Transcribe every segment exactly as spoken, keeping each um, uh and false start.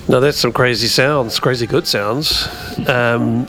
No, that's some crazy sounds, crazy good sounds. Um,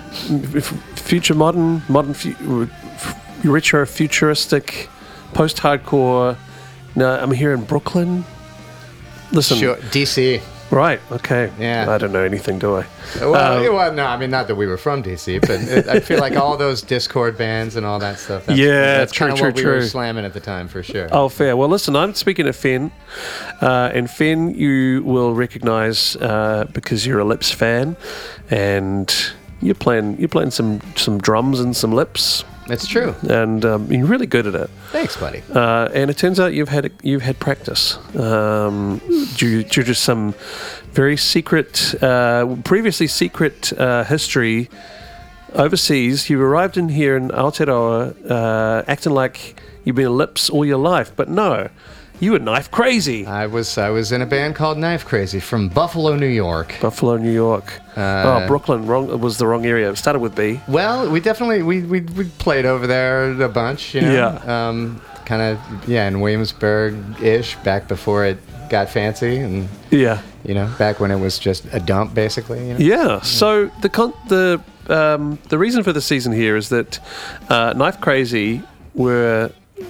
f- future modern, modern, fu- retro futuristic, post-hardcore. No, I'm here in Brooklyn. Listen, Sure, D C. Right. Okay. Yeah. I don't know anything, do I? Well, Um, well, no, I mean, not that we were from D C, but it, I feel like all those Discord bands and all that stuff. That's, Yeah, that's true, kind of true, what we were true. slamming at the time, for sure. Oh, fair. Well, listen, I'm speaking to Fen, uh, and Fen, you will recognise uh, because you're a Lips fan, and you're playing you're playing some some drums and some Lips, It's true. and um, you're really good at it. Thanks, buddy. Uh, and it turns out you've had you've had practice um, due, due to some very secret, uh, previously secret uh, history overseas. You arrived in here in Aotearoa uh, acting like you've been a Lips all your life, but no, you were Knife Crazy. I was I was in a band called Knife Crazy from Buffalo, New York. Buffalo, New York. Uh, oh, Brooklyn. Wrong. It was the wrong area. It started with B. Well, we definitely we we, we played over there a bunch, you know. Yeah. Um, kind of yeah, in Williamsburg-ish, back before it got fancy, and Yeah. you know, back when it was just a dump, basically. You know? Yeah. So the con- the um, the reason for the season here is that uh, Knife Crazy were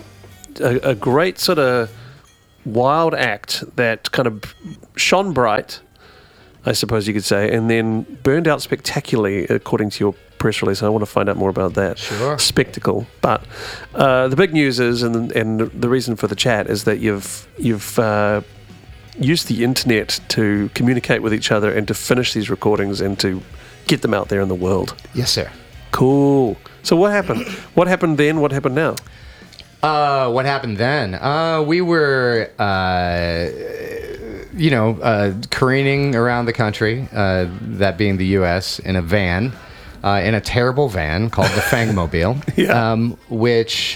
a, a great sort of wild act that kind of shone bright, I suppose you could say, and then burned out spectacularly, according to your press release. I want to find out more about that. Sure. Spectacle. But uh, the big news is, and and the reason for the chat is that you've you've uh, used the internet to communicate with each other and to finish these recordings and to get them out there in the world. Yes, sir. Cool. So what happened? What happened then? What happened now? Uh, what happened then? Uh, we were, uh, you know, uh, careening around the country, uh, that being the U S, in a van, uh, in a terrible van called the Fangmobile, Yeah. um, which,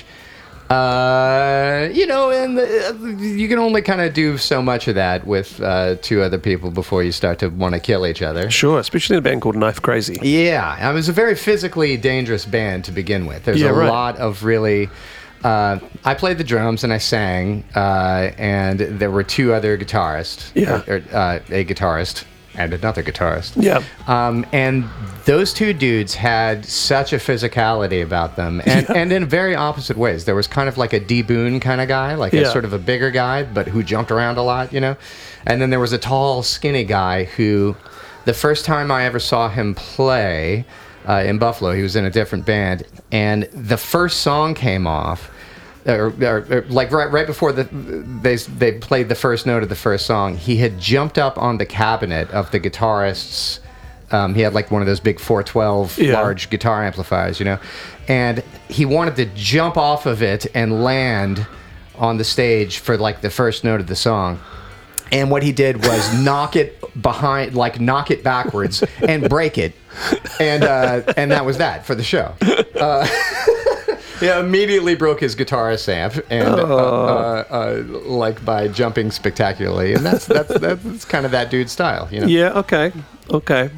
uh, you know, and the, you can only kind of do so much of that with uh, two other people before you start to want to kill each other. Sure, especially in a band called Knife Crazy. Yeah, it was a very physically dangerous band to begin with. There's Yeah, a right. lot of really. Uh, I played the drums and I sang, uh, and there were two other guitarists. Yeah. Or, uh, a guitarist and another guitarist. Yeah. Um, and those two dudes had such a physicality about them, and, and in very opposite ways. There was kind of like a D. Boone kind of guy, like Yeah. a sort of a bigger guy, but who jumped around a lot, you know? And then there was a tall, skinny guy who, the first time I ever saw him play uh, in Buffalo, he was in a different band, and the first song came off, or, or, or like right right before the they they played the first note of the first song, he had jumped up on the cabinet of the guitarist's. Um, he had like one of those big four twelve Yeah. large guitar amplifiers, you know, and he wanted to jump off of it and land on the stage for like the first note of the song. And what he did was knock it behind, like knock it backwards and break it, and uh, and that was that for the show. Uh, Yeah, immediately broke his guitarist amp, and uh, uh, uh, like by jumping spectacularly, and that's that's that's kind of that dude's style, you know. Yeah. Okay. Okay.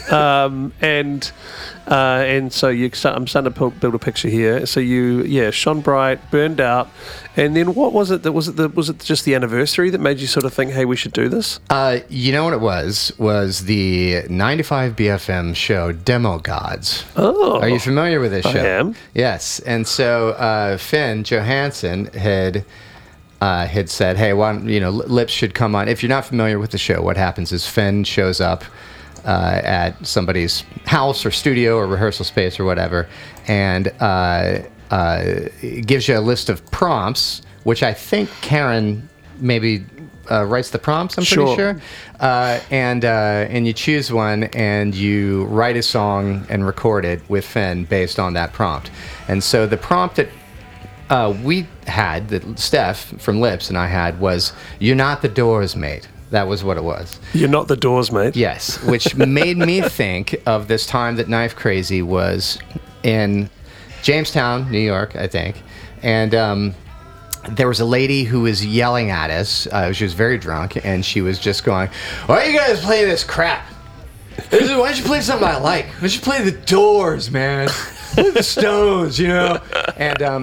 um, and uh, and so you, I'm starting to pu- build a picture here. So you, yeah, shone bright, burned out, and then what was it? That was it. The, was it just the anniversary that made you sort of think, hey, we should do this? Uh, you know what it was? Was the ninety-five B F M show Demo Gods? Oh, Are you familiar with this I show? am. Yes, and so uh, Finn Johansson had. Uh, had said, "Hey, why don't, you know, Lips should come on." If you're not familiar with the show, what happens is Finn shows up uh, at somebody's house or studio or rehearsal space or whatever, and uh, uh, gives you a list of prompts, which I think Karen maybe uh, writes the prompts. I'm Sure. pretty sure. Uh, and uh, and you choose one, and you write a song and record it with Finn based on that prompt. And so the prompt that Uh, we had, that Steph from Lips and I had, was "You're not the Doors, mate." That was what it was. You're not the Doors, mate. Yes, which made me think of this time that Knife Crazy was in Jamestown, New York, I think, and um, there was a lady who was yelling at us. Uh, she was very drunk, and she was just going, "Why are you guys playing this crap? This is, why don't you play something I like? Why don't you play the Doors, man? Play the Stones, you know?" And um,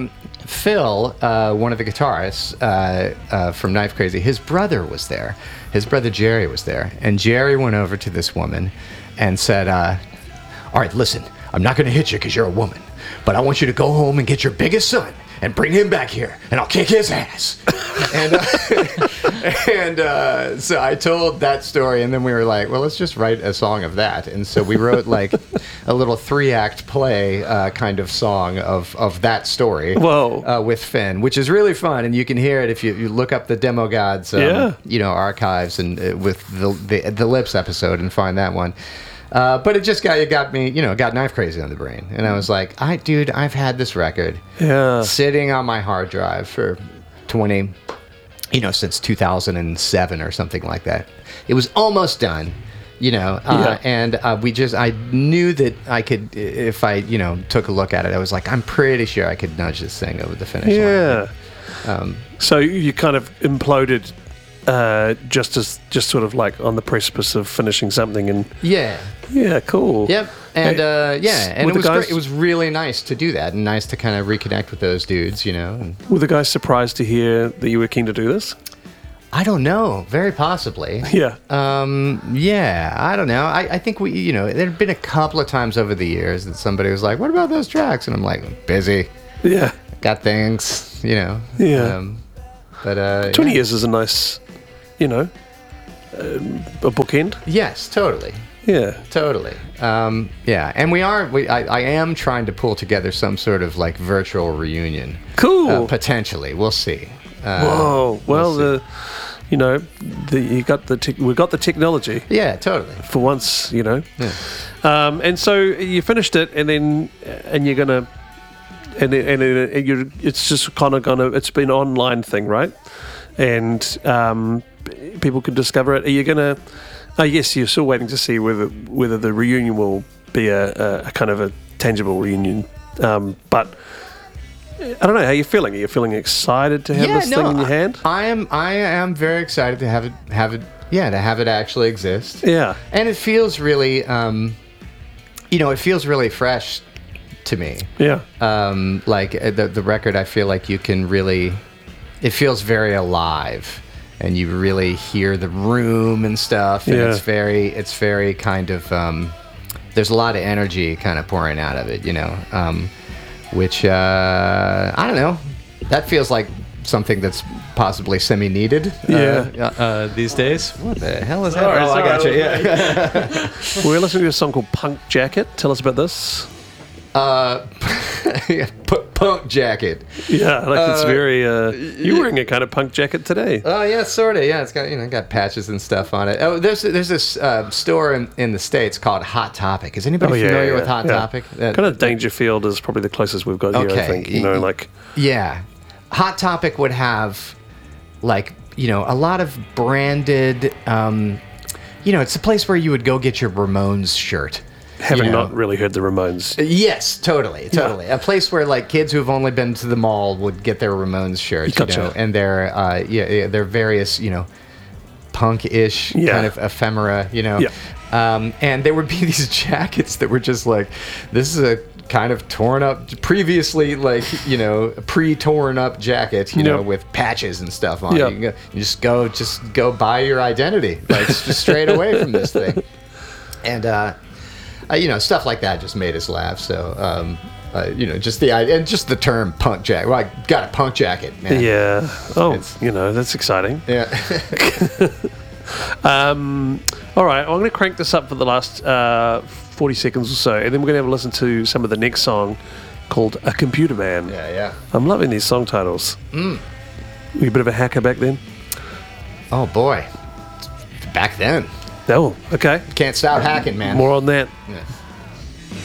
Phil, uh, one of the guitarists uh, uh, from Knife Crazy, his brother was there. His brother Jerry was there. And Jerry went over to this woman and said, uh, all right, listen, I'm not going to hit you because you're a woman, but I want you to go home and get your biggest son and bring him back here, and I'll kick his ass. and uh, and uh, so I told that story, and then we were like, well, let's just write a song of that. And so we wrote like a little three-act play uh, kind of song of, of that story. Whoa. Uh, with Finn, which is really fun, and you can hear it if you, you look up the Demo Gods, um, Yeah. you know, archives and uh, with the, the the Lips episode and find that one. Uh, but it just got it got me, you know, got Knife Crazy on the brain, and I was like, I dude, I've had this record Yeah. sitting on my hard drive for twenty, you know, since two thousand seven or something like that. It was almost done, you know, uh, Yeah. and uh, we just, I knew that I could, if I, you know, took a look at it, I was like, I'm pretty sure I could nudge this thing over the finish line. Yeah. Um, so you kind of imploded uh, just as just sort of like on the precipice of finishing something, and Yeah. yeah, cool. Yep. And Hey, uh, yeah, and were it the was guys- great. It was really nice to do that, and nice to kind of reconnect with those dudes, you know. And Were the guys surprised to hear that you were keen to do this? I don't know, very possibly. Yeah. Um, yeah, I don't know. I, I think we, you know, there have been a couple of times over the years that somebody was like, "What about those tracks?" And I'm like, "Busy, Yeah. got things," you know. Yeah. Um, but uh, Twenty yeah. years is a nice, you know, um, a bookend. Yes, totally. Yeah. Totally. Um, yeah, and we are. We, I, I am trying to pull together some sort of like virtual reunion. Cool. Uh, potentially, we'll see. Uh, Whoa. Well, see. the, you know, the you got the tech we got the technology Yeah, totally. for once. You know. Yeah. Um, and so you finished it, and then and you're gonna, and then, and, then, and you're it's just kind of gonna it's been an online thing, right? And um, p- people can discover it. Are you gonna? Oh, yes, you're still waiting to see whether whether the reunion will be a, a, a kind of a tangible reunion. Um, but I don't know how you're feeling. Are you feeling excited to have Yeah, this no, thing in your hand? I am. I am very excited to have it. Have it. Yeah, to have it actually exist. Yeah. And it feels really, um, you know, it feels really fresh to me. Yeah. Um, like uh, the the record, I feel like you can really, it feels very alive, and you really hear the room and stuff. And Yeah. it's very, it's very kind of, um, there's a lot of energy kind of pouring out of it, you know, um, which uh, I don't know. That feels like something that's possibly semi-needed. Yeah. Uh, Uh, these days? what the hell is that? Sorry, oh, I got you. sorry. Yeah. We're listening to a song called Punk Jacket. Tell us about this. Uh, P- punk jacket. Yeah, like it's Uh, very. Uh, you're wearing a kind of punk jacket today. Oh yeah, sort of. Yeah, it's got you know got patches and stuff on it. Oh, there's there's this uh, store in, in the States called Hot Topic. Is anybody familiar with Hot Topic? Uh, Kind of Dangerfield is probably the closest we've got here. I Okay. think you know, like Yeah, Hot Topic would have like you know a lot of branded. Um, you know, it's a place where you would go get your Ramones shirt. having you know. not really heard the Ramones. Yes, totally, totally. A place where like kids who've only been to the mall would get their Ramones shirts, Gotcha. you know, and their uh, yeah, yeah, their various you know punk-ish Yeah. kind of ephemera, you know. Yeah. Um, and there would be these jackets that were just like, this is a kind of torn up, previously like you know pre-torn up jacket, you know, Yep. with patches and stuff on Yep. it. You, can go, you just go, just go buy your identity, like just straight away from this thing, and. uh Uh, you know, stuff like that just made us laugh. So, um, uh, you know, just the idea, and just the term punk jacket. Well, I got a punk jacket, man. Yeah. Oh, It's- you know, that's exciting. Yeah. Um, all right, I'm going to crank this up for the last uh, forty seconds or so, and then we're going to have a listen to some of the next song called A Computer Man. yeah, yeah. I'm loving these song titles. Mm. Were you a bit of a hacker back then? Oh, boy. Back then. Oh, okay. Can't stop hacking, man. More on that. Yeah.